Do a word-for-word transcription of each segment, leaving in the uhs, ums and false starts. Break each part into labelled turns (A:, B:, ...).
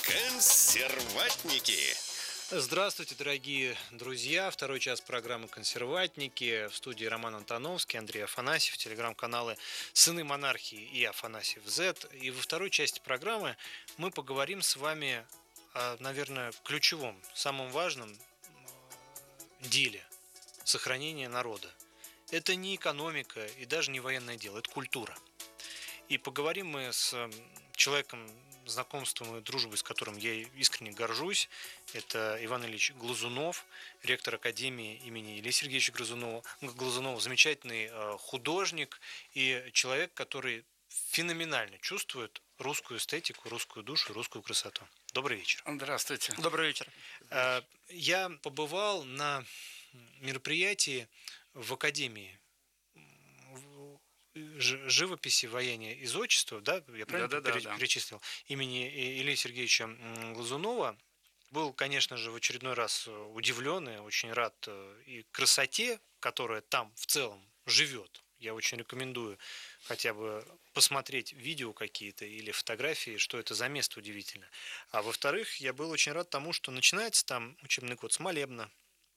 A: Консерватники.
B: Здравствуйте, дорогие друзья. Второй час программы «Консерватники». В студии Роман Антоновский, Андрей Афанасьев, телеграм-каналы «Сыны монархии» и «Афанасьев Зет». И во второй части программы мы поговорим с вами о, наверное, ключевом, самом важном деле сохранения народа. Это не экономика и даже не военное дело, это культура. И поговорим мы с человеком, знакомством и дружбой, с которым я искренне горжусь. Это Иван Ильич Глазунов, ректор Академии имени Ильи Сергеевича Глазунова, Глазунова, замечательный художник и человек, который феноменально чувствует русскую эстетику, русскую душу, русскую красоту. Добрый вечер.
C: Здравствуйте.
D: Добрый вечер.
B: Я побывал на мероприятии в Академии живописи, вояния и зодчества, да, я правильно
C: да, да,
B: пере-
C: да,
B: перечислил, имени Ильи Сергеевича Глазунова. Был, конечно же, в очередной раз удивлен и очень рад и красоте, которая там в целом живет. Я очень рекомендую хотя бы посмотреть видео какие-то или фотографии, что это за место удивительно. А во-вторых, я был очень рад тому, что начинается там учебный год с молебна,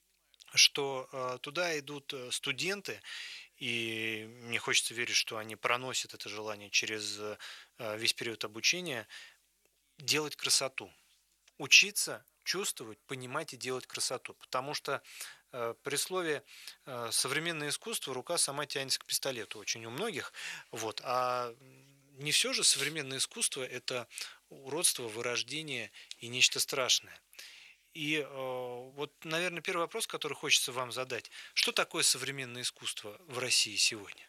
B: что э, туда идут студенты, и мне хочется верить, что они проносят это желание через весь период обучения, делать красоту. Учиться, чувствовать, понимать и делать красоту. Потому что э, при слове э, современное искусство рука сама тянется к пистолету очень у многих. Вот. А не все же современное искусство – это уродство, вырождение и нечто страшное. И э, вот, наверное, первый вопрос, который хочется вам задать. Что такое современное искусство в России сегодня?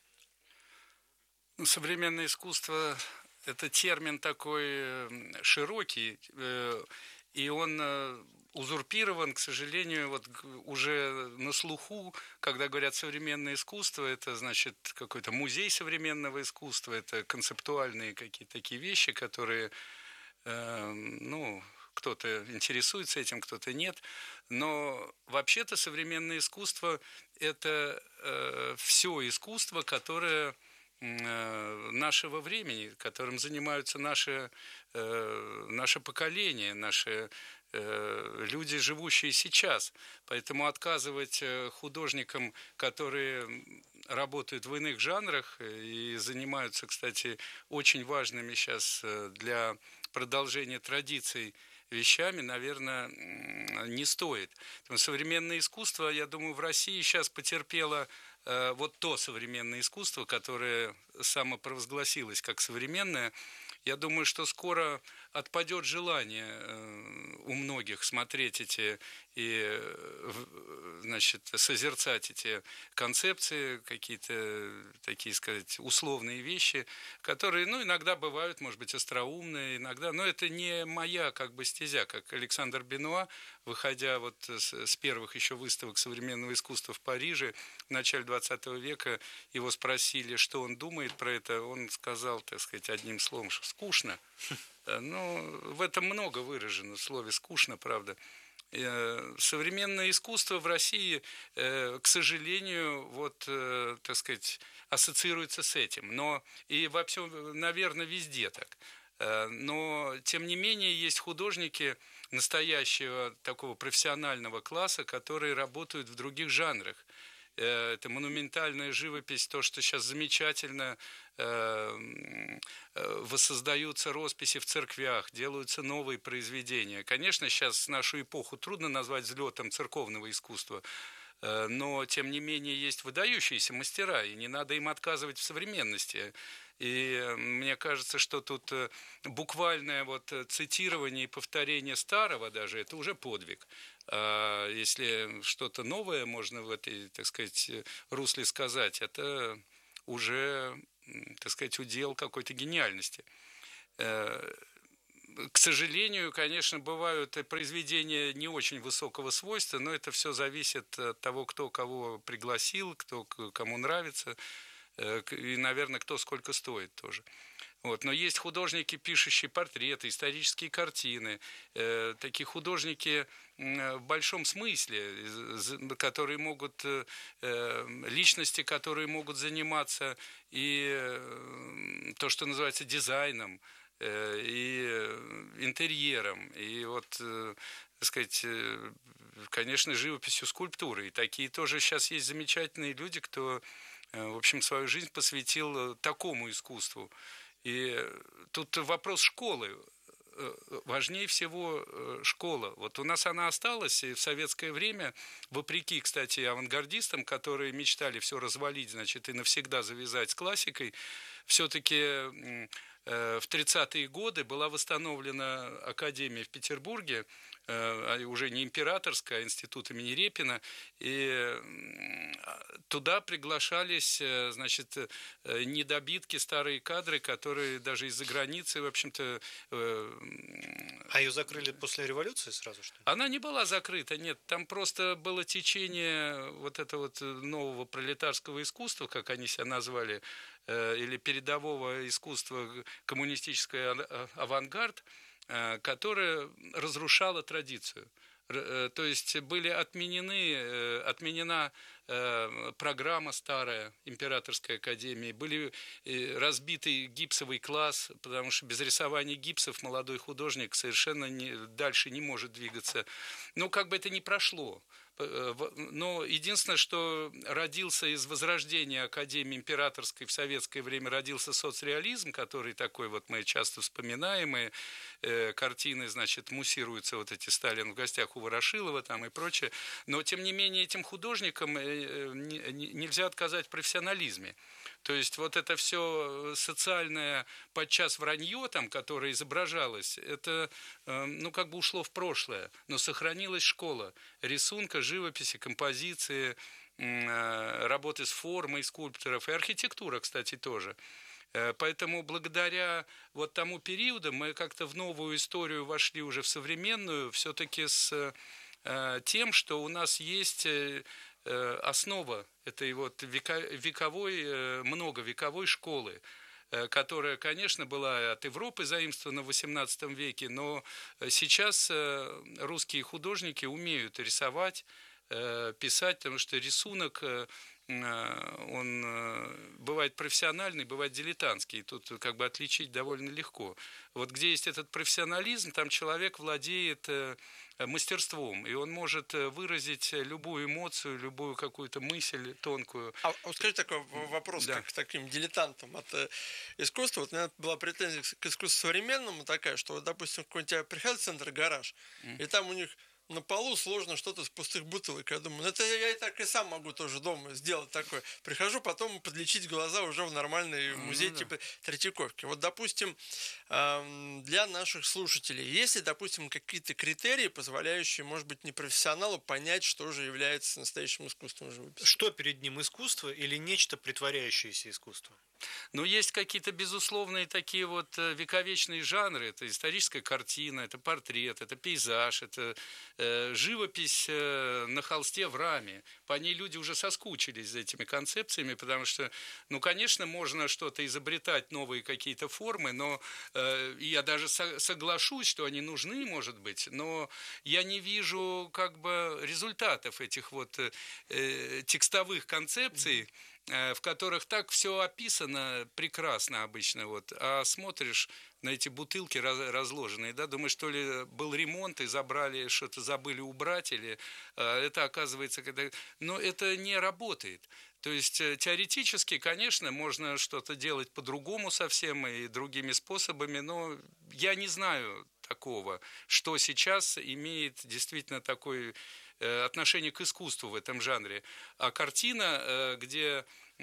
C: Ну, современное искусство – это термин такой широкий, э, и он э, узурпирован, к сожалению, вот уже на слуху, когда говорят современное искусство, это значит какой-то музей современного искусства, это концептуальные какие-то такие вещи, которые, э, ну… Кто-то интересуется этим, кто-то нет. Но вообще-то современное искусство – это э, все искусство, которое э, нашего времени, которым занимаются наши, э, наше поколение, наши э, люди, живущие сейчас. Поэтому отказывать художникам, которые работают в иных жанрах и занимаются, кстати, очень важными сейчас для продолжения традиций вещами, наверное, не стоит. Потому что современное искусство, я думаю, в России сейчас потерпело э, вот то современное искусство, которое самопровозгласилось как современное. Я думаю, что скоро отпадет желание э, у многих смотреть эти и, э, значит, созерцать эти концепции, какие-то такие, сказать, условные вещи, которые, ну, иногда бывают, может быть, остроумные, иногда, но это не моя, как бы, стезя, как Александр Бенуа, выходя вот с, с первых еще выставок современного искусства в Париже в начале двадцатого века, его спросили, что он думает про это, он сказал, так сказать, одним словом, что скучно. Ну, в этом много выражено, в слове «скучно», правда. Современное искусство в России, к сожалению, вот, так сказать, ассоциируется с этим. Но и во всем, наверное, везде так. Но, тем не менее, есть художники настоящего такого профессионального класса, которые работают в других жанрах. Это монументальная живопись, то, что сейчас замечательно воссоздаются росписи в церквях, делаются новые произведения. Конечно, сейчас нашу эпоху трудно назвать взлетом церковного искусства, но, тем не менее, есть выдающиеся мастера, и не надо им отказывать в современности. И мне кажется, что тут буквальное вот цитирование и повторение старого даже, это уже подвиг. А если что-то новое можно в этой, так сказать, русле сказать, это уже, так сказать, удел какой-то гениальности. К сожалению, конечно, бывают произведения не очень высокого свойства, но это все зависит от того, кто кого пригласил, кто кому нравится, и, наверное, кто сколько стоит тоже. Вот. Но есть художники, пишущие портреты, исторические картины, э, такие художники э, в большом смысле, которые могут, э, личности, которые могут заниматься и э, то, что называется дизайном, и интерьером, и вот, так сказать, конечно, живописью, скульптурой. И такие тоже сейчас есть замечательные люди, кто, в общем, свою жизнь посвятил такому искусству. И тут вопрос школы. Важнее всего школа. Вот у нас она осталась, и в советское время, вопреки, кстати, авангардистам, которые мечтали все развалить, значит, и навсегда завязать с классикой, все-таки в тридцатые годы была восстановлена академия в Петербурге, уже не императорская, а институт имени Репина, и туда приглашались, значит, недобитки, старые кадры, которые даже из-за границы, в общем-то...
B: А ее закрыли после революции сразу, что ли?
C: Она не была закрыта, нет, там просто было течение вот этого вот нового пролетарского искусства, как они себя назвали, или передового искусства коммунистическое авангард, которое разрушало традицию. То есть были отменены, отменена программа старая Императорской академии, были разбитый гипсовый класс, потому что без рисования гипсов молодой художник совершенно не, дальше не может двигаться. Но как бы это ни прошло. Но единственное, что родился из возрождения Академии Императорской в советское время, родился соцреализм, который такой вот мы часто вспоминаемые э, картины, значит, муссируются вот эти «Сталин в гостях у Ворошилова» там и прочее. Но, тем не менее, этим художникам э, не, нельзя отказать в профессионализме. То есть вот это все социальное подчас вранье, там, которое изображалось, это э, ну, как бы ушло в прошлое, но сохранилась школа рисунка, живописи, композиции, э, работы с формой скульпторов и архитектура, кстати, тоже. Э, поэтому благодаря вот тому периоду мы как-то в новую историю вошли уже в современную, все-таки с э, тем, что у нас есть... Э, основа этой вот вековой, многовековой школы, которая, конечно, была от Европы заимствована в восемнадцатом веке, но сейчас русские художники умеют рисовать, писать, потому что рисунок, он бывает профессиональный, бывает дилетантский, тут как бы отличить довольно легко. Вот где есть этот профессионализм, там человек владеет мастерством, и он может выразить любую эмоцию, любую какую-то мысль тонкую.
A: А вот скажи такой вопрос, да. Как к таким дилетантам от искусства. Вот у меня была претензия к искусству современному такая, что, вот, допустим, какой-нибудь приходит в центр гараж, mm. и там у них на полу сложно что-то с пустых бутылок. Я думаю, ну это я и так и сам могу тоже дома сделать такое. Прихожу потом подлечить глаза уже в нормальный музей, ну, да. Типа Третьяковки. Вот, допустим, для наших слушателей, есть ли, допустим, какие-то критерии, позволяющие, может быть, непрофессионалу понять, что же является настоящим искусством живописи?
B: Что перед ним, искусство или нечто притворяющееся искусство?
C: Ну, есть какие-то безусловные такие вот вековечные жанры. Это историческая картина, это портрет, это пейзаж, это э, живопись э, на холсте в раме. По ней люди уже соскучились за этими концепциями, потому что, ну, конечно, можно что-то изобретать, новые какие-то формы, но э, я даже со- соглашусь, что они нужны, может быть, но я не вижу как бы результатов этих вот э, текстовых концепций, в которых так все описано прекрасно обычно, вот, а смотришь на эти бутылки разложенные, да, думаешь, что ли был ремонт и забрали, что-то забыли убрать, или это оказывается, когда... но это не работает. То есть теоретически, конечно, можно что-то делать по-другому совсем и другими способами, но я не знаю такого, что сейчас имеет действительно такой отношение к искусству в этом жанре. А картина, где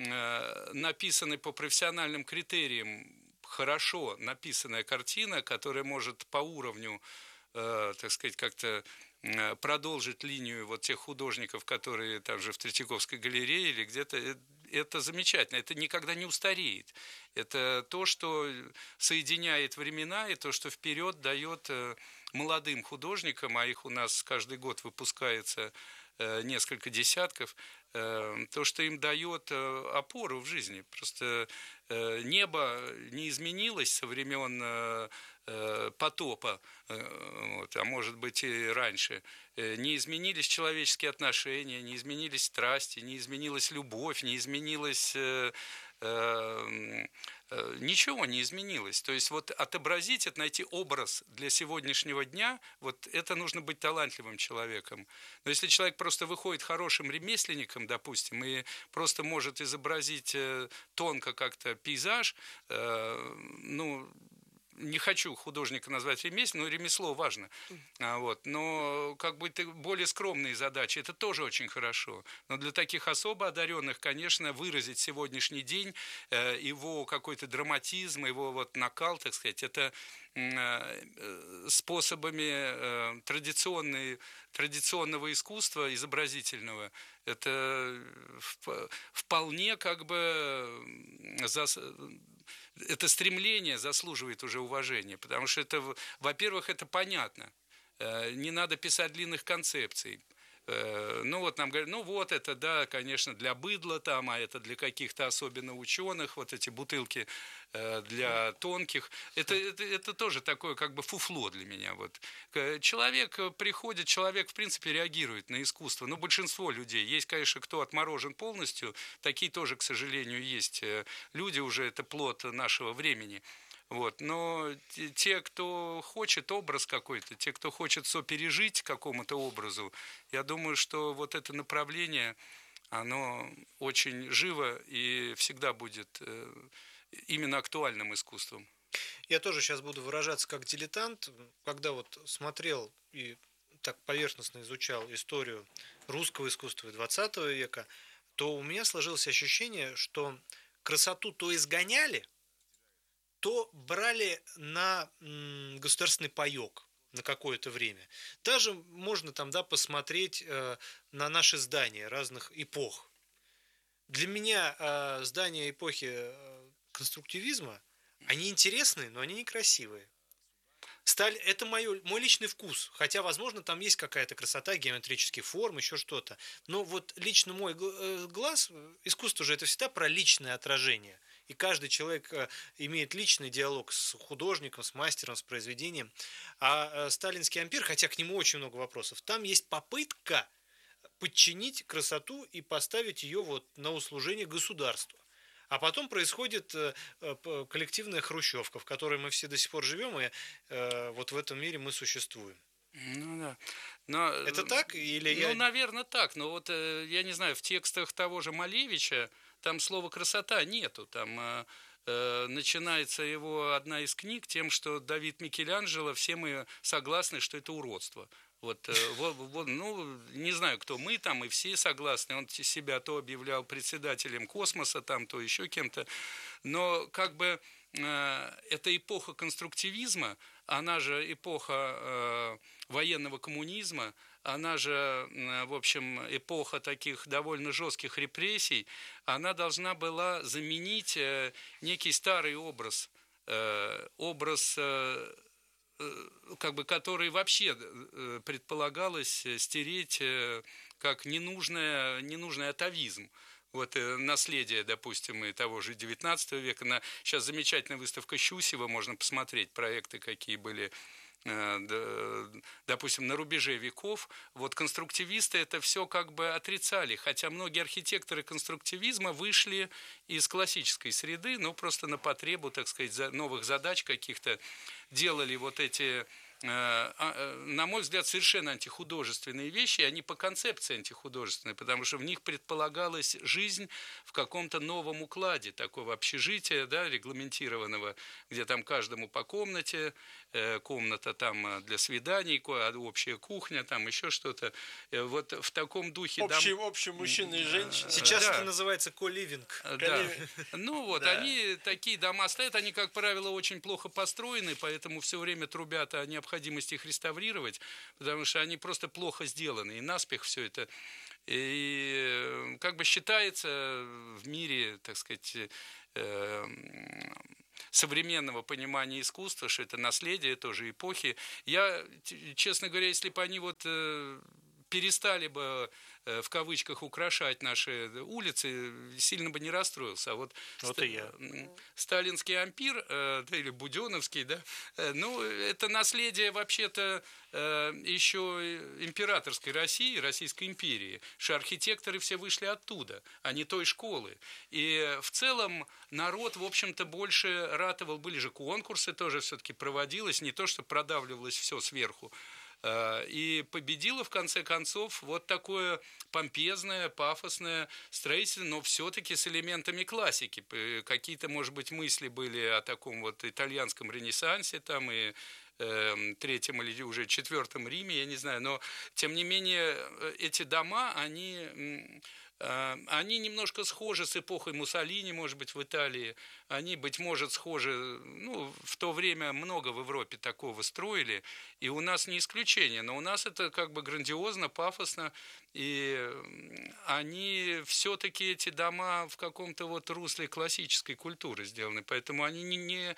C: написаны по профессиональным критериям, хорошо написанная картина, которая может по уровню, так сказать, как-то продолжить линию вот тех художников, которые там же в Третьяковской галерее или где-то, это замечательно, это никогда не устареет. Это то, что соединяет времена, и то, что вперед дает молодым художникам, а их у нас каждый год выпускается несколько десятков, то, что им дает опору в жизни. Просто небо не изменилось со времен потопа, вот, а может быть и раньше. Не изменились человеческие отношения, не изменились страсти, не изменилась любовь, не изменилось ничего не изменилось. То есть вот отобразить это, найти образ для сегодняшнего дня, вот это нужно быть талантливым человеком. Но если человек просто выходит хорошим ремесленником, допустим, и просто может изобразить тонко как-то пейзаж, ну, не хочу художника назвать ремесленником, но ремесло важно. Вот. Но как бы более скромные задачи, это тоже очень хорошо. Но для таких особо одаренных, конечно, выразить сегодняшний день, его какой-то драматизм, его вот накал, так сказать, это способами традиционной, традиционного искусства изобразительного, это вполне как бы зас... это стремление заслуживает уже уважения, потому что это, во-первых, это понятно, не надо писать длинных концепций. Ну вот нам говорят, ну вот это, да, конечно, для быдла там, а это для каких-то особенно ученых, вот эти бутылки для тонких. Это, это, это тоже такое как бы фуфло для меня. Вот. Человек приходит, человек в принципе реагирует на искусство. Ну, большинство людей. Есть, конечно, кто отморожен полностью, такие тоже, к сожалению, есть люди, уже это плод нашего времени. Вот. Но те, кто хочет образ какой-то, те, кто хочет сопережить какому-то образу, я думаю, что вот это направление, оно очень живо и всегда будет именно актуальным искусством.
B: Я тоже сейчас буду выражаться как дилетант. Когда вот смотрел и так поверхностно изучал историю русского искусства двадцатого века, то у меня сложилось ощущение, что красоту то изгоняли, то брали на государственный паёк на какое-то время. Даже можно там, да, посмотреть э, на наши здания разных эпох. Для меня э, здания эпохи э, конструктивизма, они интересные, но они некрасивые. Сталь, это мой, мой личный вкус, хотя, возможно, там есть какая-то красота, геометрические формы, еще что-то. Но вот лично мой глаз, искусство же это всегда про личное отражение. И каждый человек имеет личный диалог с художником, с мастером, с произведением. А сталинский ампир, хотя к нему очень много вопросов, там есть попытка подчинить красоту и поставить ее вот на услужение государству. А потом происходит коллективная хрущевка, в которой мы все до сих пор живем, и вот в этом мире мы существуем.
C: Ну да. Но,
B: это так? Или
C: ну,
B: я...
C: наверное, так. Но вот, я не знаю, в текстах того же Малевича там слова «красота» нету. Там э, начинается его одна из книг тем, что Давид Микеланджело, все мы согласны, что это уродство. Вот, вот, вот, ну, не знаю, кто мы там, и все согласны. Он себя то объявлял председателем космоса, там, то еще кем-то. Но как бы э, эта эпоха конструктивизма, она же эпоха э, военного коммунизма, она же, э, в общем, эпоха таких довольно жестких репрессий, она должна была заменить э, некий старый образ, э, образ... Э, как бы, который вообще предполагалось стереть как ненужное, ненужный атавизм. Вот наследие, допустим, и того же девятнадцатого века. На, сейчас замечательная выставка Щусева, можно посмотреть проекты, какие были, допустим, на рубеже веков. Вот конструктивисты это все как бы отрицали, хотя многие архитекторы конструктивизма вышли из классической среды, ну, просто на потребу, так сказать, новых задач каких-то, делали вот эти, на мой взгляд, совершенно антихудожественные вещи, они по концепции антихудожественные, потому что в них предполагалась жизнь в каком-то новом укладе такого общежития, да, регламентированного, где там каждому по комнате, комната там для свиданий, общая кухня, там еще что-то. Вот в таком духе...
A: Общий, дом... общий мужчина и женщина.
B: Сейчас да. это называется ко-ливинг.
C: Да. Ну вот, да. Они, такие дома стоят, они, как правило, очень плохо построены, поэтому все время трубят о необходимости их реставрировать, потому что они просто плохо сделаны, и наспех все это. И как бы считается в мире, так сказать, современного понимания искусства, что это наследие тоже эпохи. Я, честно говоря, если бы они вот перестали бы в кавычках украшать наши улицы, сильно бы не расстроился. А вот,
B: вот
C: ст-
B: и я.
C: сталинский ампир, да, или буденовский, да, ну, это наследие вообще-то еще императорской России, Российской империи, что архитекторы все вышли оттуда, а не той школы. И в целом народ, в общем-то, больше ратовал, были же конкурсы тоже все-таки проводилось, не то, что продавливалось все сверху. И победило, в конце концов, вот такое помпезное, пафосное строительство, но все-таки с элементами классики. Какие-то, может быть, мысли были о таком вот итальянском ренессансе там и э, третьем или уже четвертом Риме, я не знаю. Но, тем не менее, эти дома, они... Они немножко схожи с эпохой Муссолини, может быть, в Италии. Они, быть может, схожи... Ну, в то время много в Европе такого строили, и у нас не исключение. Но у нас это как бы грандиозно, пафосно, и они все-таки, эти дома, в каком-то вот русле классической культуры сделаны. Поэтому они не... не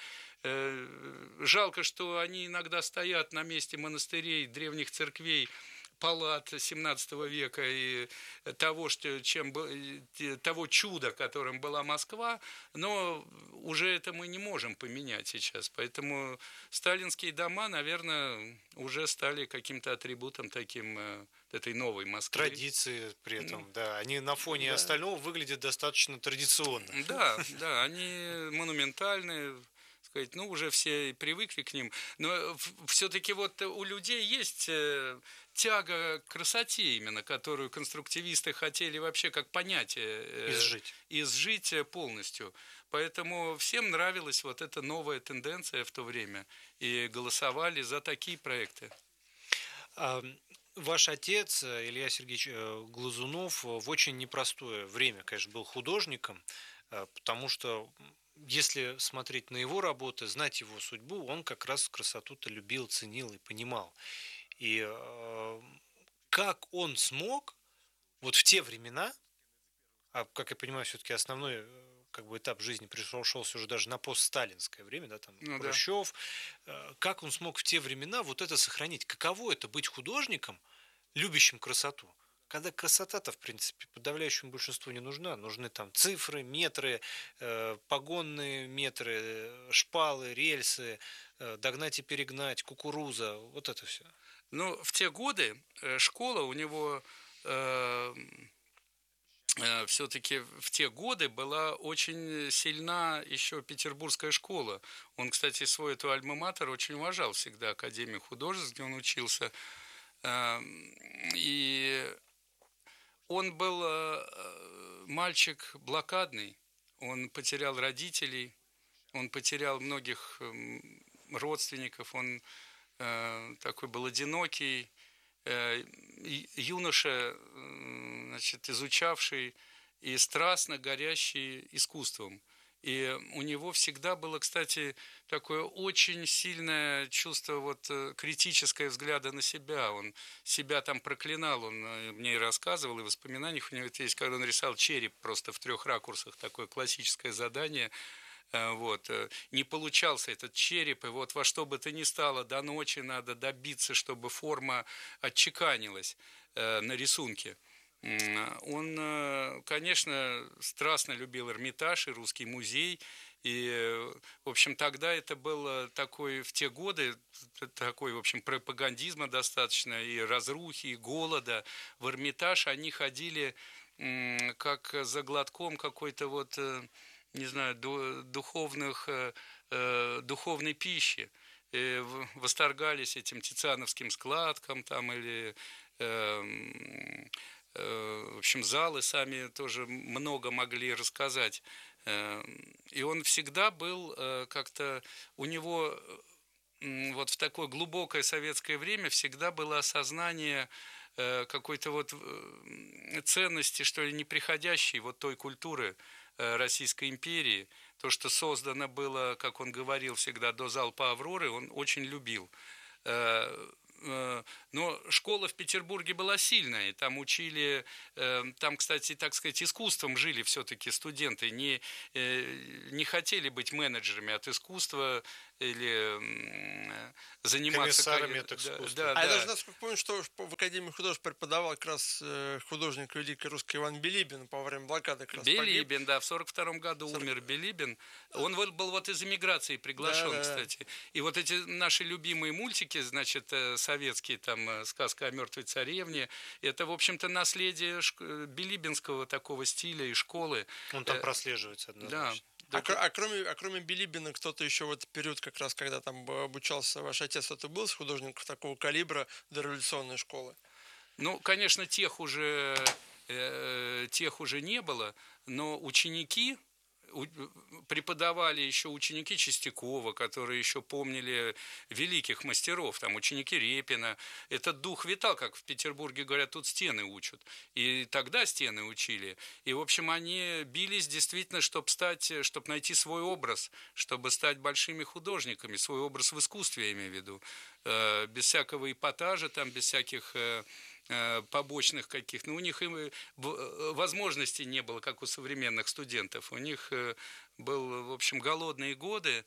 C: жалко, что они иногда стоят на месте монастырей, древних церквей, палат семнадцатого века и того, что, чем, того чуда, которым была Москва, но уже это мы не можем поменять сейчас. Поэтому сталинские дома, наверное, уже стали каким-то атрибутом таким этой новой Москвы.
B: Традиции при этом, mm. да. Они на фоне
C: да.
B: остального выглядят достаточно традиционно.
C: Да, да, они монументальные. Сказать, ну, уже все привыкли к ним, но все-таки вот у людей есть тяга к красоте именно, которую конструктивисты хотели вообще как понятие
B: изжить,
C: изжить полностью. Поэтому всем нравилась вот эта новая тенденция в то время, и голосовали за такие проекты.
B: А, ваш отец, Илья Сергеевич Глазунов, в очень непростое время, конечно, был художником, потому что если смотреть на его работы, знать его судьбу, он как раз красоту-то любил, ценил и понимал. И э, как он смог вот в те времена, а, как я понимаю, все-таки основной как бы этап жизни пришелся уже даже на постсталинское время, да, там ну, Хрущев, да. Как он смог в те времена вот это сохранить? Каково это быть художником, любящим красоту? Когда красота-то, в принципе, подавляющему большинству не нужна. Нужны там цифры, метры, э, погонные метры, шпалы, рельсы, э, догнать и перегнать, кукуруза, вот это все.
C: Ну, в те годы школа у него э, э, все-таки в те годы была очень сильна еще петербургская школа. Он, кстати, свой эту альма-матер очень уважал всегда, Академию художеств, где он учился. Э, и... Он был мальчик блокадный, он потерял родителей, он потерял многих родственников, он такой был одинокий, юноша, значит, изучавший и страстно горящий искусством. И у него всегда было, кстати, такое очень сильное чувство вот критическое взгляда на себя. Он себя там проклинал, он мне и рассказывал, и в воспоминаниях у него есть, когда он рисовал череп просто в трех ракурсах, такое классическое задание. Вот. Не получался этот череп, и вот во что бы то ни стало, до ночи надо добиться, чтобы форма отчеканилась на рисунке. Он, конечно, страстно любил Эрмитаж и Русский музей, и, в общем, тогда это было такой, в те годы, такой, в общем, пропагандизма достаточно, и разрухи, и голода. В Эрмитаж они ходили как за глотком какой-то вот, не знаю, духовных, духовной пищи. И восторгались этим тициановским складком там, или... В общем, залы сами тоже много могли рассказать. И он всегда был как-то... У него вот в такое глубокое советское время всегда было осознание какой-то вот ценности, что ли, неприходящей вот той культуры Российской империи. То, что создано было, как он говорил всегда, до залпа Авроры, он очень любил. Но школа в Петербурге была сильная, там учили, там, кстати, так сказать, искусством жили все-таки студенты, не, не хотели быть менеджерами от искусства, или заниматься...
B: Комиссарами от искусства.
C: Да,
A: а
C: да.
A: я даже, насколько помню, что в Академии художеств преподавал как раз художник великий русский Иван Билибин во время блокады. Как раз
C: Билибин,
A: погиб.
C: да, в сорок втором году сорок... умер Билибин. Он был вот из эмиграции приглашен, да, кстати. Да. И вот эти наши любимые мультики, значит, советские, там, «Сказка о мертвой царевне», это, в общем-то, наследие билибинского такого стиля и школы.
B: Он там прослеживается однозначно.
C: Да.
A: А, а, кроме, а кроме Билибина, кто-то еще в этот период, как раз, когда там обучался ваш отец, кто-то был с художников такого калибра дореволюционной школы?
C: Ну, конечно, тех уже, э, тех уже не было, но ученики, преподавали еще ученики Чистякова, которые еще помнили великих мастеров, там ученики Репина. Этот дух витал, как в Петербурге говорят, тут стены учат. И тогда стены учили. И, в общем, они бились действительно, чтобы стать, чтобы найти свой образ, чтобы стать большими художниками, свой образ в искусстве, я имею в виду. Без всякого эпатажа, там, без всяких побочных каких, но у них им возможностей не было, как у современных студентов. У них был, в общем, голодные годы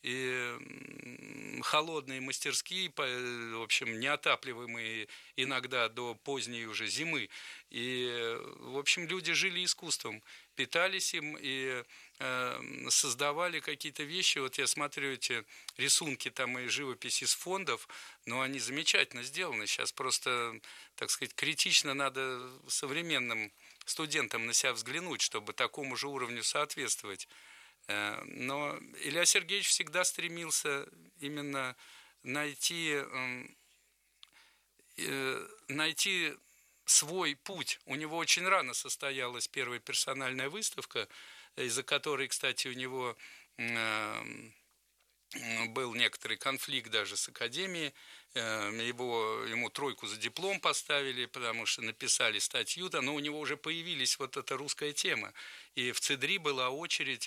C: и холодные мастерские, в общем, неотапливаемые иногда до поздней уже зимы. И, в общем, люди жили искусством, питались им и создавали какие-то вещи. Вот я смотрю эти рисунки там и живопись из фондов, но они замечательно сделаны. Сейчас просто, так сказать, критично надо современным студентам на себя взглянуть, чтобы такому же уровню соответствовать. Но Илья Сергеевич всегда стремился именно найти, найти свой путь. У него очень рано состоялась первая персональная выставка, из-за которой, кстати, у него был некоторый конфликт даже с академией. Его, ему тройку за диплом поставили, потому что написали статью, но у него уже появились вот эта русская тема. И в ЦИДРИ была очередь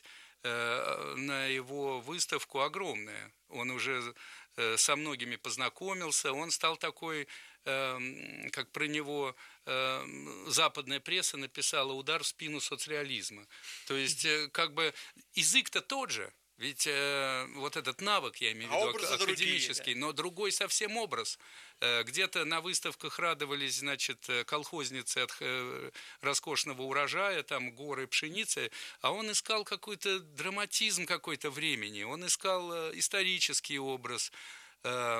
C: на его выставку огромная. Он уже со многими познакомился, он стал такой, как про него западная пресса написала, удар в спину соцреализма. То есть, как бы, язык-то тот же, ведь э, вот этот навык, я имею в виду, а академический, другие, да. Но другой совсем образ. Э, где-то на выставках радовались, значит, колхозницы от э, роскошного урожая, там горы пшеницы, а он искал какой-то драматизм какой-то времени, он искал э, исторический образ. Э,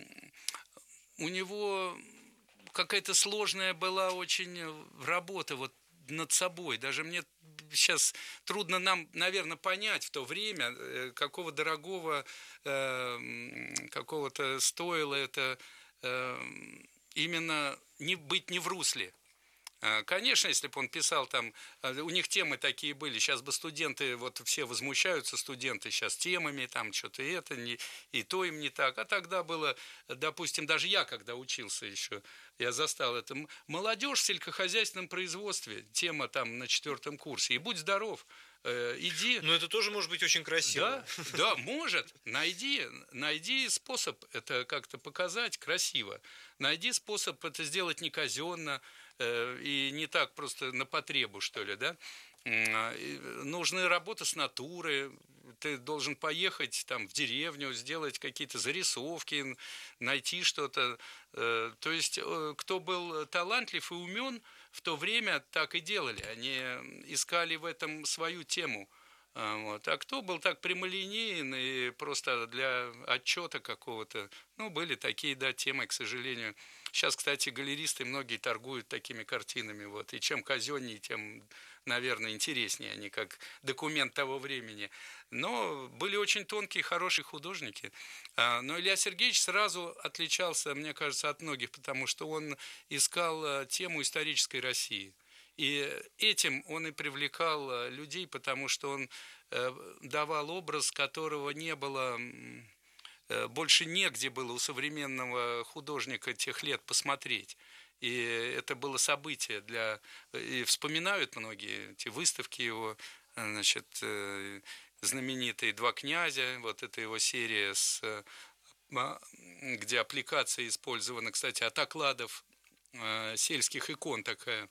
C: у него какая-то сложная была очень работа вот над собой. Даже мне сейчас трудно нам, наверное, понять в то время, какого дорогого, э, какого-то стоило это э, именно не быть не в русле. Конечно, если бы он писал там, у них темы такие были, сейчас бы студенты, вот все возмущаются, студенты сейчас темами, там что-то и это, не, и то им не так. А тогда было, допустим, даже я, когда учился еще, я застал это, молодежь в сельскохозяйственном производстве, тема там на четвертом курсе, и будь здоров. Иди.
B: Но это тоже может быть очень красиво.
C: Да, да, может. Найди, найди способ это как-то показать красиво. Найди способ это сделать не казенно э, и не так просто на потребу, что ли, да. Нужны работы с натуры. Ты должен поехать там в деревню, сделать какие-то зарисовки, найти что-то. То есть, кто был талантлив и умен, в то время так и делали. Они искали в этом свою тему. Вот. А кто был так прямолинеен и просто для отчета какого-то, ну, были такие, да, темы, к сожалению. Сейчас, кстати, галеристы многие торгуют такими картинами, вот, и чем казеннее, тем, наверное, интереснее они, как документ того времени. Но были очень тонкие, хорошие художники. Но Илья Сергеевич сразу отличался, мне кажется, от многих, потому что он искал тему исторической России. И этим он и привлекал людей, потому что он давал образ, которого не было, больше негде было у современного художника тех лет посмотреть. И это было событие для... И вспоминают многие эти выставки его, значит, знаменитые «Два князя», вот эта его серия, с, где аппликация использована, кстати, от окладов сельских икон такая,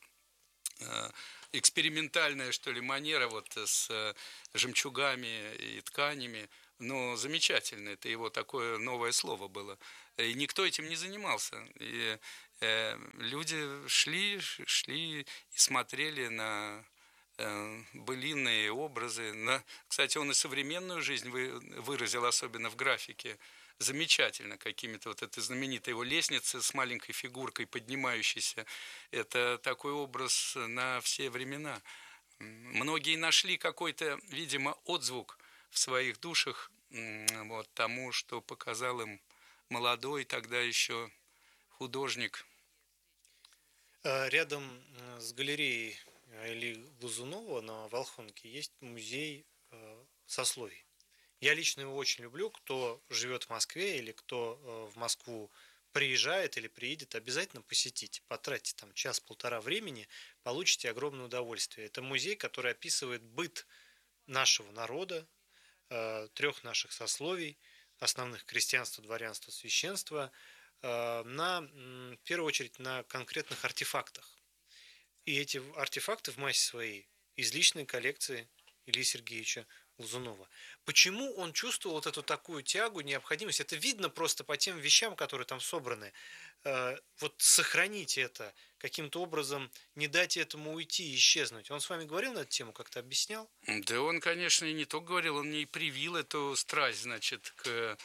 C: экспериментальная, что ли, манера вот с жемчугами и тканями. но замечательно, это его такое новое слово было. И никто этим не занимался. И э, люди шли, шли и смотрели на э, былинные образы. На... Кстати, он и современную жизнь вы, выразил, особенно в графике, замечательно какими-то. Вот эта знаменитая его лестница с маленькой фигуркой, поднимающейся. Это такой образ на все времена. Многие нашли какой-то, видимо, отзвук в своих душах вот, тому, что показал им молодой тогда еще художник.
B: Рядом с галереей Ильи Глазунова на Волхонке есть музей сословий. Я лично его очень люблю. Кто живет в Москве или кто в Москву приезжает или приедет, обязательно посетите. Потратьте там час-полтора времени, получите огромное удовольствие. Это музей, который описывает быт нашего народа, трех наших сословий, основных: крестьянства, дворянства, священства, на, в первую очередь, на конкретных артефактах. И эти артефакты в массе своей из личной коллекции Ильи Сергеевича Глазунова. Почему он чувствовал вот эту такую тягу, необходимость? Это видно просто по тем вещам, которые там собраны. Вот сохранить это, каким-то образом не дать этому уйти, исчезнуть. Он с вами говорил на эту тему, как-то объяснял?
C: Да он, конечно, и не только говорил, он мне и привил эту страсть, значит, к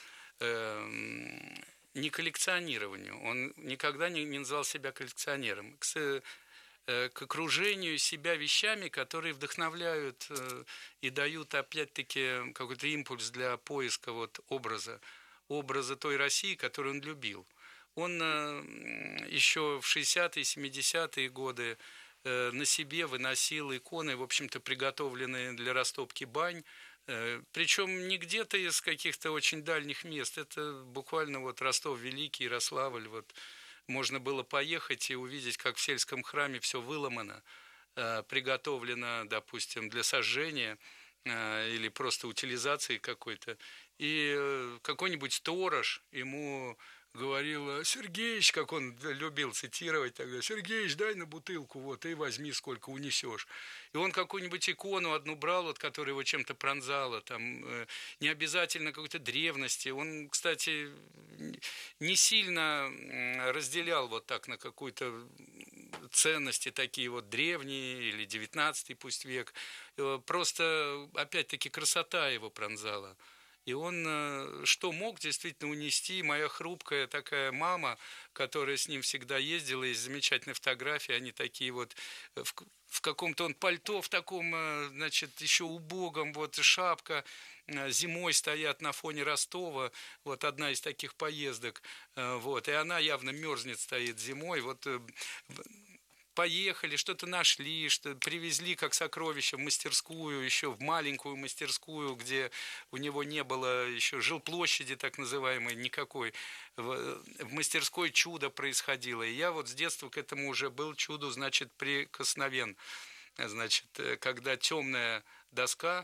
C: э, не коллекционированию. Он никогда не, не называл себя коллекционером. К, э, к окружению себя вещами, которые вдохновляют э, и дают, опять-таки, какой-то импульс для поиска вот образа, образа той России, которую он любил. Он э, еще в шестидесятые, семидесятые годы э, на себе выносил иконы, в общем-то, приготовленные для растопки бань, э, причем не где-то из каких-то очень дальних мест, это буквально вот Ростов Великий, Ярославль, вот можно было поехать и увидеть, как в сельском храме все выломано, э, приготовлено, допустим, для сожжения э, или просто утилизации какой-то, и э, какой-нибудь сторож ему говорил: Сергеич, как он любил цитировать тогда, Сергеич, дай на бутылку, вот, и возьми, сколько унесешь. И он какую-нибудь икону одну брал, вот, которая его чем-то пронзала, там, э, не обязательно какой-то древности. Он, кстати, не сильно разделял вот так на какую-то ценности такие вот древние или девятнадцатый пусть век. Просто, опять-таки, красота его пронзала. И он что мог действительно унести. Моя хрупкая такая мама, которая с ним всегда ездила, есть замечательные фотографии, они такие вот в, в каком-то он пальто, в таком, значит, еще убогом, вот шапка, зимой стоят на фоне Ростова, вот одна из таких поездок, вот, и она явно мерзнет, стоит зимой, вот. Поехали, что-то нашли, что привезли как сокровище в мастерскую, еще в маленькую мастерскую, где у него не было еще жилплощади так называемой никакой. В мастерской чудо происходило. И я вот с детства к этому уже был чуду, значит, прикосновен. Значит, когда темная доска,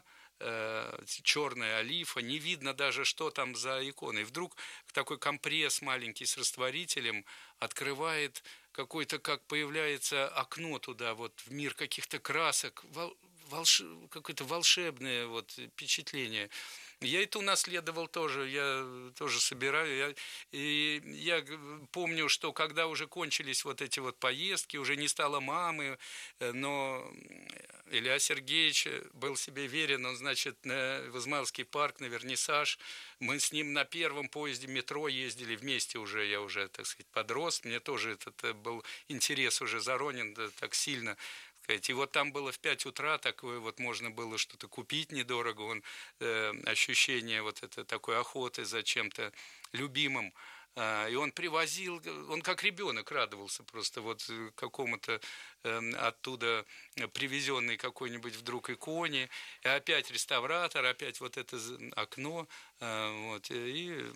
C: черная олифа, не видно даже, что там за иконы. И вдруг такой компресс маленький с растворителем открывает какое-то, как появляется окно туда, вот в мир каких-то красок, волш... какое-то волшебное вот впечатление. Я это унаследовал тоже, я тоже собираю. Я, и я помню, что когда уже кончились вот эти вот поездки, уже не стало мамы, но Илья Сергеевич был себе верен, он, значит, на Измайловский парк, на вернисаж. Мы с ним на первом поезде метро ездили вместе уже, я уже, так сказать, подрос, мне тоже этот был интерес уже заронен да, так сильно. И вот там было в пять утра такое вот можно было что-то купить недорого, он, э, ощущение вот это такой охоты за чем-то любимым. Э, и он привозил, он как ребенок радовался просто вот какому-то э, оттуда привезенной какой-нибудь вдруг иконе. И опять реставратор, опять вот это окно. Э, вот, и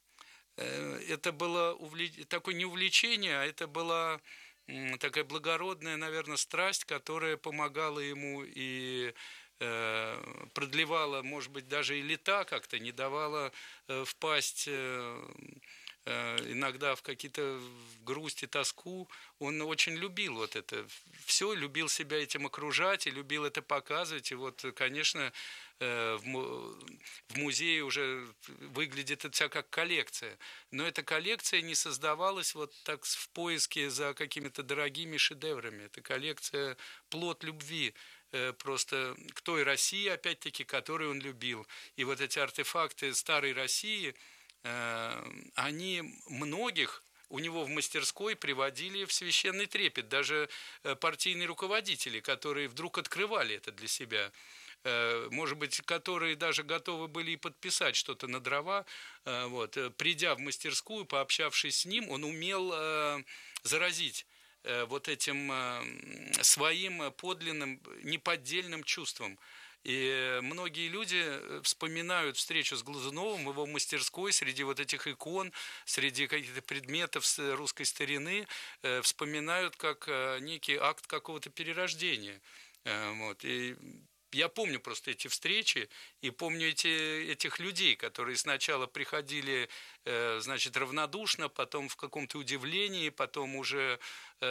C: э, это было увлеч... такое не увлечение, а это было... такая благородная, наверное, страсть, которая помогала ему и э, продлевала, может быть, даже и лета как-то, не давала э, впасть э, иногда в какие-то грусти, тоску, он очень любил вот это все, любил себя этим окружать и любил это показывать. И вот, конечно, в музее уже выглядит это вся как коллекция. Но эта коллекция не создавалась вот так в поиске за какими-то дорогими шедеврами. Это коллекция плод любви просто к той России, опять-таки, которую он любил. И вот эти артефакты старой России, они многих у него в мастерской приводили в священный трепет. Даже партийные руководители, которые вдруг открывали это для себя, может быть, которые даже готовы были и подписать что-то на дрова, вот, придя в мастерскую, пообщавшись с ним, он умел заразить вот этим своим подлинным, неподдельным чувством. И многие люди вспоминают встречу с Глазуновым в его мастерской среди вот этих икон, среди каких-то предметов с русской старины, вспоминают как некий акт какого-то перерождения. Вот. И я помню просто эти встречи и помню эти, этих людей, которые сначала приходили, значит, равнодушно, потом в каком-то удивлении, потом уже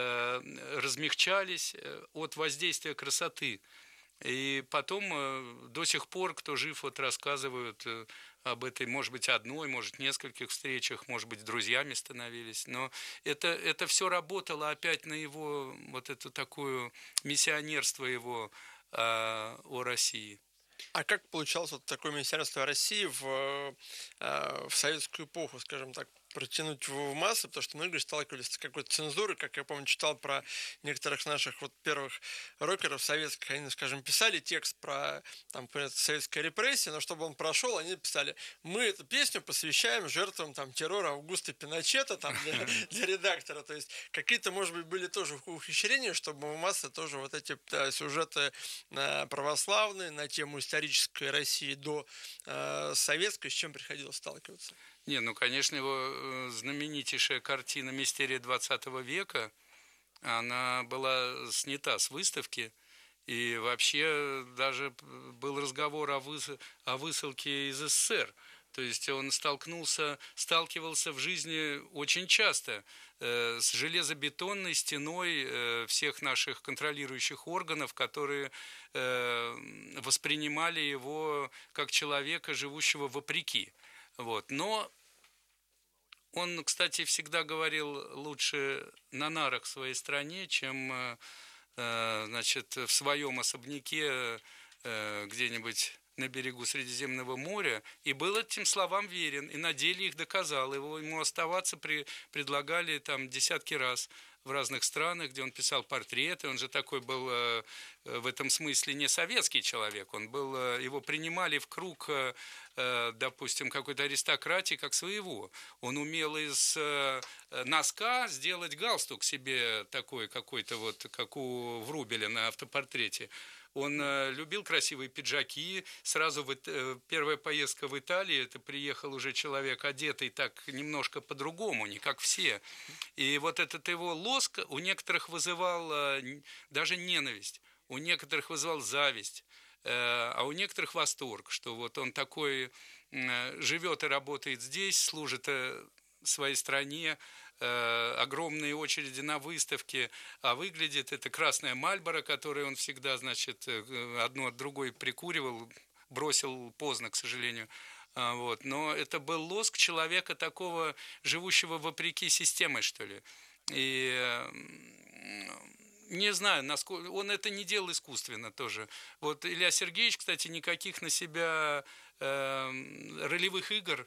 C: размягчались от воздействия красоты. И потом до сих пор, кто жив, вот рассказывают об этой, может быть, одной, может, нескольких встречах, может быть, друзьями становились. Но это, это все работало опять на его, вот это такое миссионерство его а, о России.
A: А как получалось вот такое миссионерство России в, в советскую эпоху, скажем так, протянуть его в массы, потому что многие сталкивались с какой-то цензурой, как я помню, читал про некоторых наших вот первых рокеров советских, они, скажем, писали текст про, там, про советские репрессии, но чтобы он прошел, они писали: мы эту песню посвящаем жертвам там террора Аугуста Пиночета там, для, для редактора, то есть какие-то, может быть, были тоже ухищрения, чтобы в массы тоже вот эти да, сюжеты э, православные на тему исторической России до э, советской, с чем приходилось сталкиваться?
C: Не, ну, конечно, его знаменитейшая картина «Мистерия двадцатого века», она была снята с выставки, и вообще даже был разговор о, выс... о высылке из СССР. То есть он столкнулся, сталкивался в жизни очень часто э, с железобетонной стеной э, всех наших контролирующих органов, которые э, воспринимали его как человека, живущего вопреки. Вот. Но он, кстати, всегда говорил: лучше на нарах в своей стране, чем значит, в своем особняке где-нибудь на берегу Средиземного моря, и был этим словам верен, и на деле их доказал. Его, ему оставаться при, предлагали там десятки раз в разных странах, где он писал портреты. Он же такой был э, в этом смысле не советский человек. Он был, э, его принимали в круг, э, допустим, какой-то аристократии как своего. Он умел из э, носка сделать галстук себе такой какой-то, вот, как у Врубеля на автопортрете. Он э, любил красивые пиджаки. Сразу в, э, первая поездка в Италию, это приехал уже человек одетый так немножко по-другому, не как все. И вот этот его лоск у некоторых вызывал э, даже ненависть, у некоторых вызывал зависть, э, а у некоторых восторг, что вот он такой э, живет и работает здесь, служит э, своей стране, огромные очереди на выставке, а выглядит это красная Мальборо, которую он всегда, значит, одну от другой прикуривал, бросил поздно, к сожалению. Вот. Но это был лоск человека такого, живущего вопреки системе, что ли. И не знаю, насколько он это не делал искусственно тоже. Вот Илья Сергеевич, кстати, никаких на себя э, ролевых игр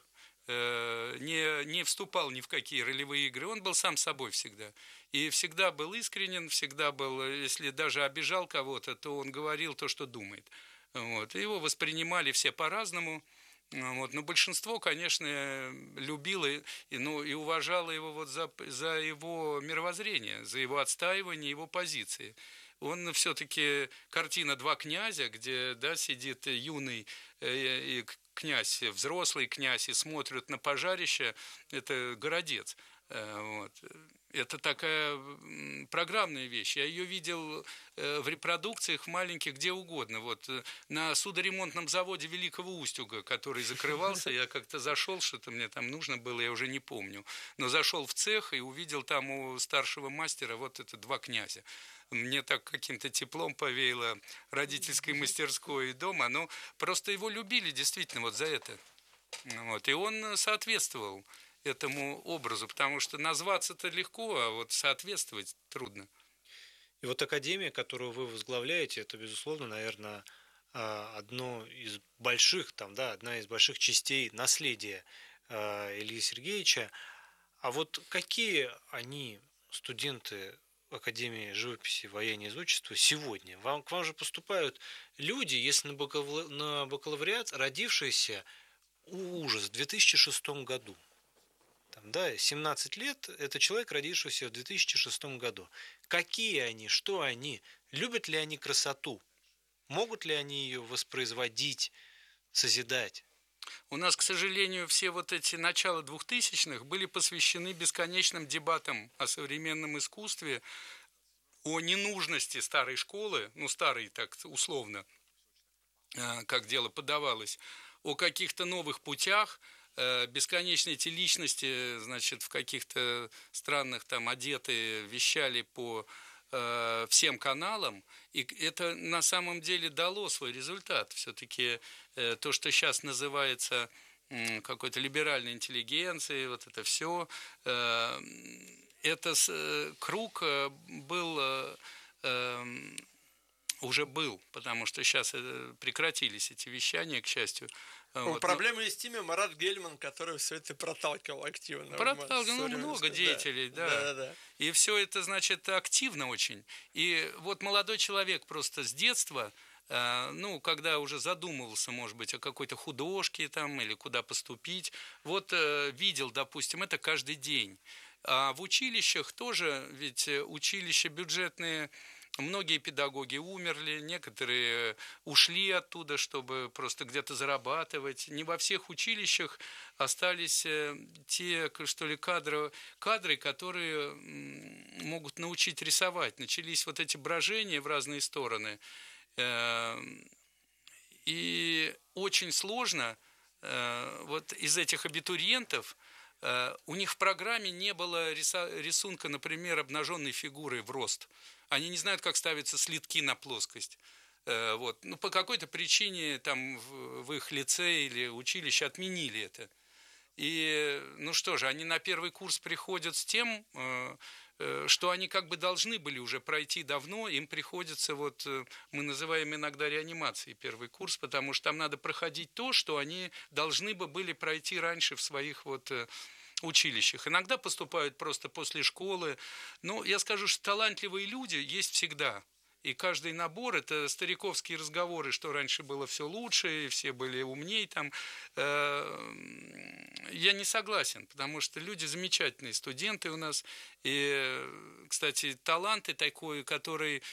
C: Не, не вступал ни в какие ролевые игры, он был сам собой всегда. И всегда был искренен, всегда был, если даже обижал кого-то, то он говорил то, что думает. Вот. Его воспринимали все по-разному. Вот. Но большинство, конечно, любило и, ну, и уважало его вот за, за его мировоззрение, за его отстаивание, его позиции. Он все-таки картина «Два князя», где да, сидит юный э, князь, взрослый князь, и смотрят на пожарище, это городец. Вот. Это такая программная вещь. Я ее видел в репродукциях маленьких где угодно. Вот на судоремонтном заводе Великого Устюга, который закрывался, я как-то зашел, что-то мне там нужно было, я уже не помню. Но зашел в цех и увидел там у старшего мастера вот это два князя. Мне так каким-то теплом повеяло родительской мастерской и дома. Но просто его любили действительно вот за это. Вот. И он соответствовал этому образу, потому что назваться-то легко, а вот соответствовать трудно.
B: И вот академия, которую вы возглавляете, это, безусловно, наверное, одно из больших, там, да, одна из больших частей наследия Ильи Сергеевича. А вот какие они, студенты Академии живописи, вояния и зодчества, сегодня? Вам, к вам же поступают люди, если на, бакалаври... на бакалавриат, родившиеся, ужас, в две тысячи шестом году. Там, да, семнадцать лет – это человек, родившийся в две тысячи шестом году. Какие они, что они, любят ли они красоту, могут ли они ее воспроизводить, созидать?
C: У нас, к сожалению, все вот эти начала двухтысячных были посвящены бесконечным дебатам о современном искусстве, о ненужности старой школы, ну, старой так условно, как дело подавалось, о каких-то новых путях. Бесконечно эти личности, значит, в каких-то странных там одеты, вещали по э, всем каналам, и это на самом деле дало свой результат. Все-таки э, то, что сейчас называется э, какой-то либеральной интеллигенцией, вот это все, э, это э, круг был... Э, уже был, потому что сейчас прекратились эти вещания, к счастью.
A: Ну, вот. Проблема есть имя Марат Гельман, который все это проталкивал активно.
C: Проталкивал, ну, много деятелей, да. Да. Да, да. И все это, значит, активно очень. И вот молодой человек просто с детства, ну, когда уже задумывался, может быть, о какой-то художке там или куда поступить, вот видел, допустим, это каждый день. А в училищах тоже, ведь училища бюджетные, многие педагоги умерли, некоторые ушли оттуда, чтобы просто где-то зарабатывать. Не во всех училищах остались те, что ли, кадры, кадры, которые могут научить рисовать. Начались вот эти брожения в разные стороны. И очень сложно вот из этих абитуриентов, у них в программе не было рисунка, например, обнаженной фигуры в рост. Они не знают, как ставятся слитки на плоскость. Вот. Ну, по какой-то причине там в их лицее или училище отменили это. И, ну что же, они на первый курс приходят с тем, что они как бы должны были уже пройти давно, им приходится, вот мы называем иногда реанимацией первый курс, потому что там надо проходить то, что они должны бы были пройти раньше в своих вот училищах. Иногда поступают просто после школы. Но я скажу, что талантливые люди есть всегда. И каждый набор – это стариковские разговоры, что раньше было все лучше, и все были умней. Там. Я не согласен, потому что люди замечательные, студенты у нас. И, кстати, таланты такой, который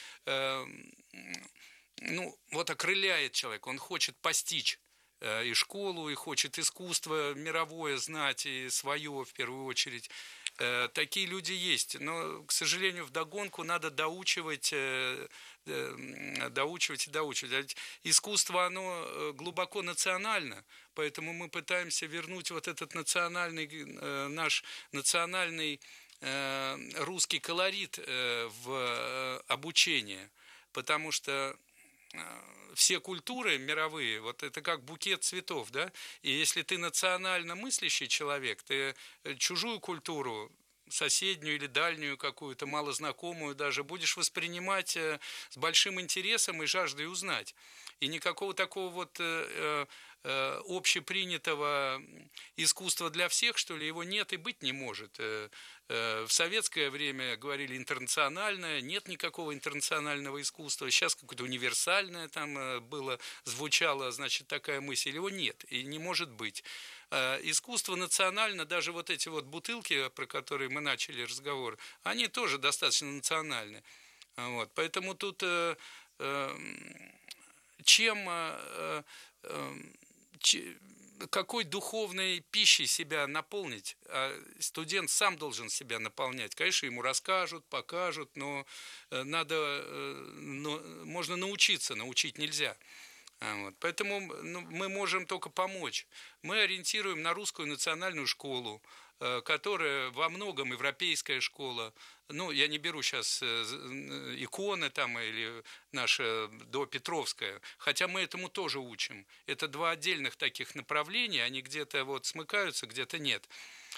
C: ну, вот окрыляет человека, он хочет постичь и школу, и хочет искусство мировое знать, и свое в первую очередь. Такие люди есть, но, к сожалению, вдогонку надо доучивать, доучивать и доучивать. Искусство, оно глубоко национально, поэтому мы пытаемся вернуть вот этот национальный, наш национальный русский колорит в обучение, потому что все культуры мировые, вот это как букет цветов, да, и если ты национально мыслящий человек, ты чужую культуру, соседнюю или дальнюю какую-то, малознакомую даже, будешь воспринимать с большим интересом и жаждой узнать. И никакого такого вот э, э, общепринятого искусства для всех, что ли, его нет и быть не может. Э, э, в советское время говорили интернациональное, нет никакого интернационального искусства. Сейчас какое-то универсальное там было, звучало, значит, такая мысль. Его нет и не может быть. Э, искусство национально, даже вот эти вот бутылки, про которые мы начали разговор, они тоже достаточно национальны. Вот. Поэтому тут... Э, э, Чем, какой духовной пищей себя наполнить? Студент сам должен себя наполнять. Конечно, ему расскажут, покажут, но надо, но можно научиться, научить нельзя. Вот. Поэтому ну, мы можем только помочь. Мы ориентируем на русскую национальную школу, которая во многом европейская школа. Ну, я не беру сейчас иконы там или наша допетровская, хотя мы этому тоже учим. Это два отдельных таких направления, они где-то вот смыкаются, где-то нет.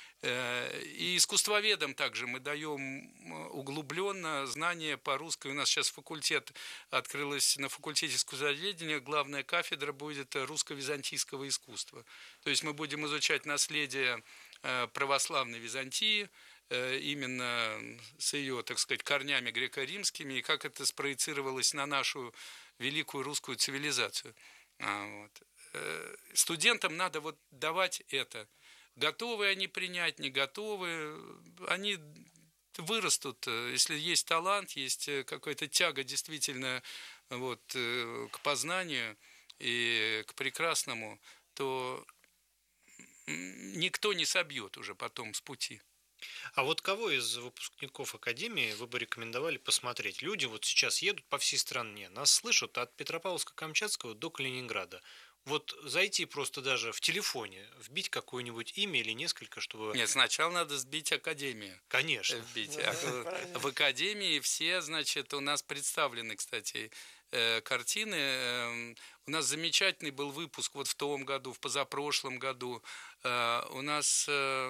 C: И искусствоведам также мы даем углубленно знания по русской. У нас сейчас факультет открылась на факультете искусствоведения, главная кафедра будет русско-византийского искусства. То есть мы будем изучать наследие православной Византии, именно с ее, так сказать, корнями греко-римскими, и как это спроецировалось на нашу великую русскую цивилизацию. Вот. Студентам надо вот давать это. Готовы они принять, не готовы, они вырастут. Если есть талант, есть какая-то тяга действительно вот, к познанию и к прекрасному, то никто не собьет уже потом с пути.
B: А вот кого из выпускников Академии вы бы рекомендовали посмотреть? Люди вот сейчас едут по всей стране, нас слышат от Петропавловска-Камчатского до Калининграда. Вот зайти просто даже в телефоне, вбить какое-нибудь имя или несколько, чтобы...
C: Нет, сначала надо сбить Академию.
B: Конечно.
C: Вбить. А в Академии все, значит, у нас представлены, кстати, картины. У нас замечательный был выпуск вот в том году, в позапрошлом году. У нас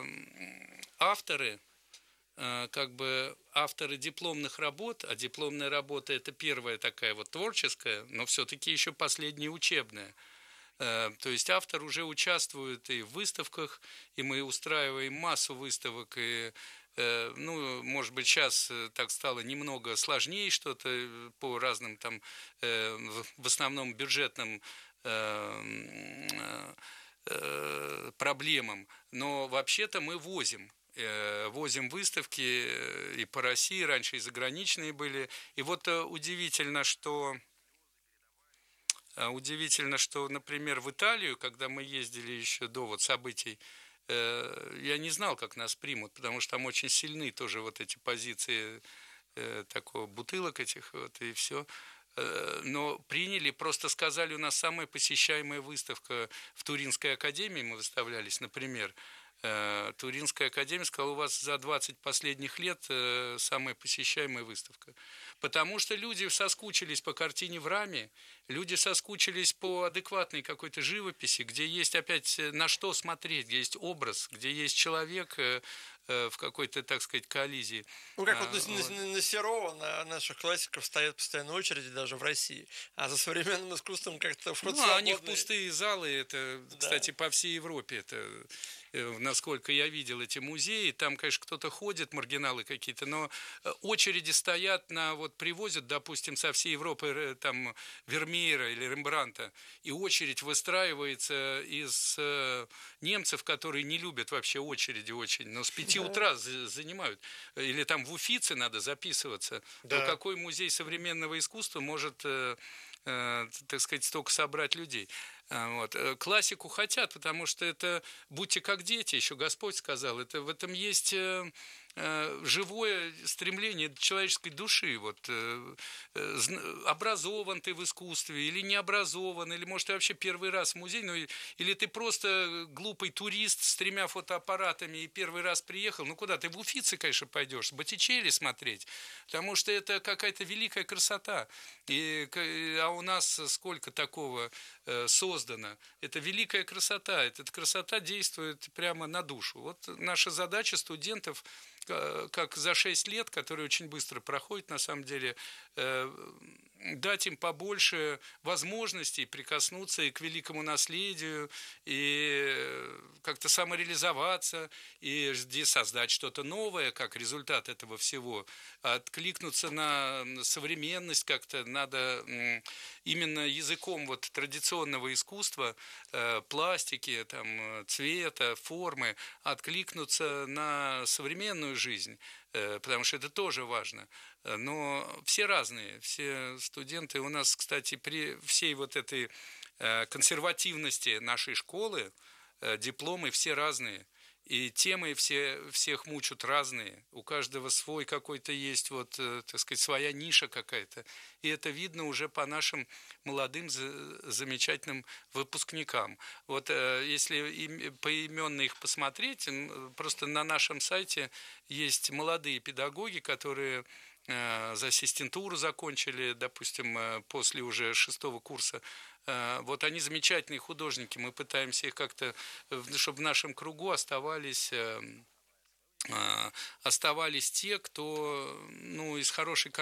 C: авторы, как бы авторы дипломных работ, а дипломная работа – это первая такая вот творческая, но все-таки еще последняя учебная. То есть автор уже участвует и в выставках, и мы устраиваем массу выставок, и, ну, может быть, сейчас так стало немного сложнее что-то по разным там, в основном бюджетным проблемам, но вообще-то мы возим. Возим выставки и по России, раньше и заграничные были. И вот удивительно, что... Удивительно, что, например, в Италию, когда мы ездили еще до вот событий, я не знал, как нас примут, потому что там очень сильны тоже вот эти позиции такого бутылок этих вот и все. Но приняли, просто сказали, у нас самая посещаемая выставка в Туринской академии, мы выставлялись, например. Туринская академия сказала, у вас за двадцать последних лет самая посещаемая выставка. Потому что люди соскучились по картине в раме, люди соскучились по адекватной какой-то живописи, где есть опять на что смотреть, где есть образ, где есть человек в какой-то, так сказать, коллизии.
A: Ну, как а, вот на, вот. на, на Серова, на наших классиков стоят постоянно очереди даже в России, а за современным искусством как-то вход
C: свободный. Ну, а у них пустые залы, это, да. Кстати, по всей Европе, это, насколько я видел эти музеи, там, конечно, кто-то ходит, маргиналы какие-то, но очереди стоят на, вот привозят, допустим, со всей Европы, там, Вермеера или Рембрандта, и очередь выстраивается из немцев, которые не любят вообще очереди очень, но с пяти утра занимают. Или там в Уфице надо записываться. Да. Но какой музей современного искусства может, э, э, так сказать, столько собрать людей? Вот. Классику хотят, потому что это будьте как дети, еще Господь сказал, это, в этом есть э, э, живое стремление человеческой души. Вот, э, э, образован ты в искусстве или не образован, или, может, ты вообще первый раз в музей, ну, или ты просто глупый турист с тремя фотоаппаратами и первый раз приехал, ну куда, ты в Уфице, конечно, пойдешь, Боттичелли смотреть, потому что это какая-то великая красота. И, а у нас сколько такого э, создано. Это великая красота. Эта красота действует прямо на душу. Вот наша задача студентов, как за шесть лет, которые очень быстро проходят, на самом деле, дать им побольше возможностей прикоснуться и к великому наследию, и как-то самореализоваться, и здесь создать что-то новое, как результат этого всего. Откликнуться на современность как-то надо именно языком вот традиционного искусства, пластики, там, цвета, формы, откликнуться на современную жизнь, потому что это тоже важно. Но все разные, все студенты. У нас, кстати, при всей вот этой консервативности нашей школы, дипломы все разные. И темы все, всех мучат разные. У каждого свой какой-то есть, вот, так сказать, своя ниша какая-то. И это видно уже по нашим молодым замечательным выпускникам. Вот если поименно их посмотреть, просто на нашем сайте есть молодые педагоги, которые за ассистентуру закончили, допустим, после уже шестого курса. Вот они замечательные художники, мы пытаемся их как-то, чтобы в нашем кругу оставались, оставались те, кто, ну, из хорошей